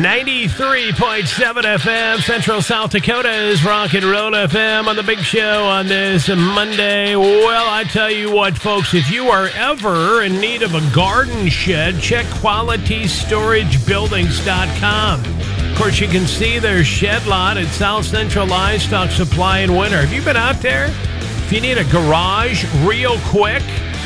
93.7 FM, Central South Dakota's Rock and Roll FM on the big show on this Monday. Well, I tell you what, folks, if you are ever in need of a garden shed, check QualityStorageBuildings.com. Of course, you can see their shed lot at South Central Livestock Supply in winter. Have you been out there? If you need a garage real quick,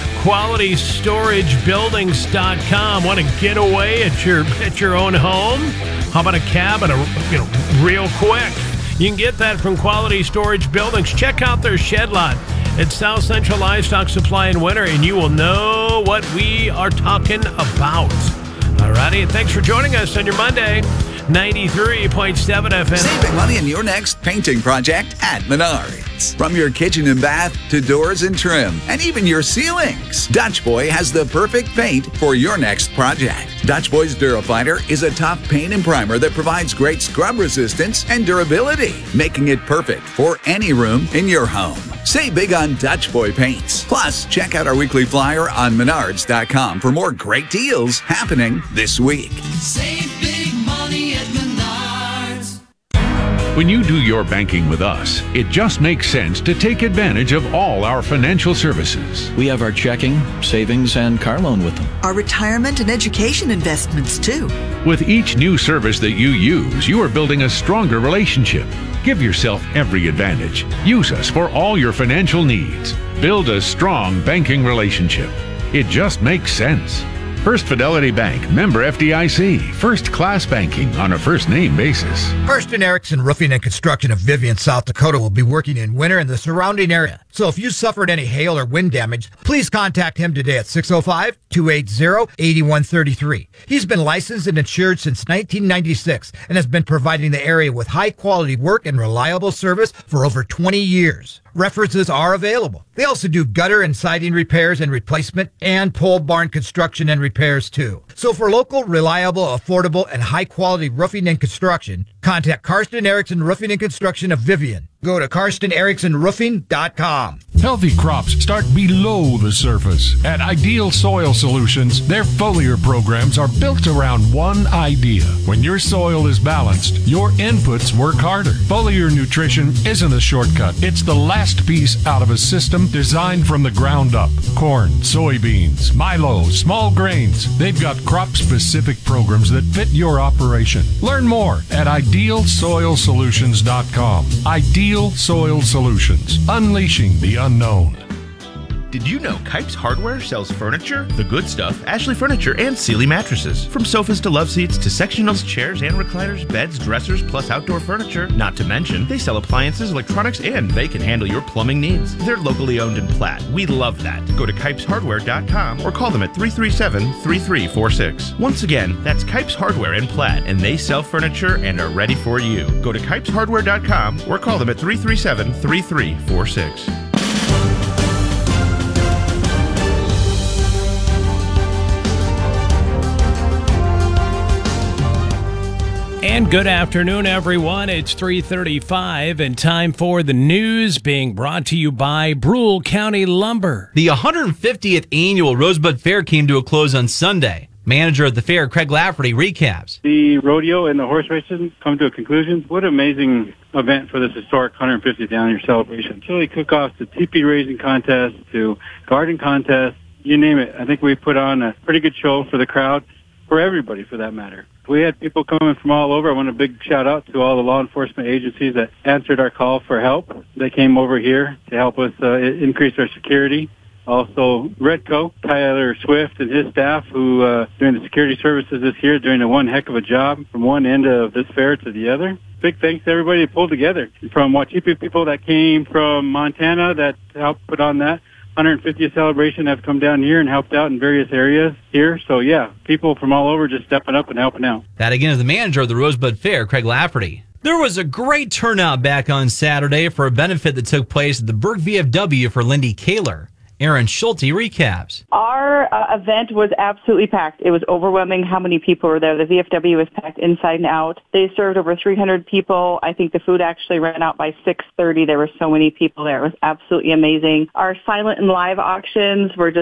QualityStorageBuildings.com. Want to get away at your own home? How about a cabin, real quick? You can get that from Quality Storage Buildings. Check out their shed lot at South Central Livestock Supply in winter, and you will know what we are talking about. All righty, and thanks for joining us on your Monday. 93.7 FM. Save big money in your next painting project at Menards. From your kitchen and bath to doors and trim, and even your ceilings, Dutch Boy has the perfect paint for your next project. Dutch Boy's Durafighter is a top paint and primer that provides great scrub resistance and durability, making it perfect for any room in your home. Save big on Dutch Boy paints. Plus, check out our weekly flyer on Menards.com for more great deals happening this week. Save big money at Menards. When you do your banking with us, it just makes sense to take advantage of all our financial services. We have our checking, savings, and car loan with them. Our retirement and education investments, too. With each new service that you use, you are building a stronger relationship. Give yourself every advantage. Use us for all your financial needs. Build a strong banking relationship. It just makes sense. First Fidelity Bank, member FDIC, first class banking on a first name basis. Karsten Erickson Roofing and Construction of Vivian, South Dakota will be working in winter in the surrounding area. So if you suffered any hail or wind damage, please contact him today at 605-280-8133. He's been licensed and insured since 1996 and has been providing the area with high quality work and reliable service for over 20 years. References are available. They also do gutter and siding repairs and replacement and pole barn construction and repairs too. So for local, reliable, affordable, and high-quality roofing and construction, contact Karsten Erickson Roofing and Construction of Vivian. Go to KarstenEricksonRoofing.com. Healthy crops start below the surface. At Ideal Soil Solutions, their foliar programs are built around one idea. When your soil is balanced, your inputs work harder. Foliar nutrition isn't a shortcut. It's the last piece out of a system designed from the ground up. Corn, soybeans, milo, small grains. They've got crop-specific programs that fit your operation. Learn more at IdealSoilSolutions.com. Ideal Soil Solutions, unleashing the unknown. Did you know Kipes Hardware sells furniture, the good stuff, Ashley Furniture, and Sealy mattresses? From sofas to love seats to sectionals, chairs and recliners, beds, dressers, plus outdoor furniture. Not to mention, they sell appliances, electronics, and they can handle your plumbing needs. They're locally owned in Platt. We love that. Go to KipesHardware.com or call them at 337-3346. Once again, that's Kipes Hardware in Platt, and they sell furniture and are ready for you. Go to KipesHardware.com or call them at 337-3346. And good afternoon, everyone. It's 3:35 and time for the news being brought to you by Brule County Lumber. The 150th annual Rosebud Fair came to a close on Sunday. Manager of the fair, Craig Lafferty, recaps. The rodeo and the horse racing come to a conclusion. What an amazing event for this historic 150th annual celebration. Chili cook-offs to teepee raising contests to garden contests, you name it. I think we put on a pretty good show for the crowd, for everybody for that matter. We had people coming from all over. I want a big shout-out to all the law enforcement agencies that answered our call for help. They came over here to help us increase our security. Also, Redco, Tyler Swift and his staff who, doing the security services this year, doing a one heck of a job from one end of this fair to the other. Big thanks to everybody that pulled together. From Wachipi people that came from Montana that helped put on that 150th celebration have come down here and helped out in various areas here. So, yeah, people from all over just stepping up and helping out. That, again, is the manager of the Rosebud Fair, Craig Lafferty. There was a great turnout back on Saturday for a benefit that took place at the Burke VFW for Lindy Kaler. Aaron Schulte recaps. Our event was absolutely packed. It was overwhelming how many people were there. The VFW was packed inside and out. They served over 300 people. I think the food actually ran out by 6:30. There were so many people there. It was absolutely amazing. Our silent and live auctions were just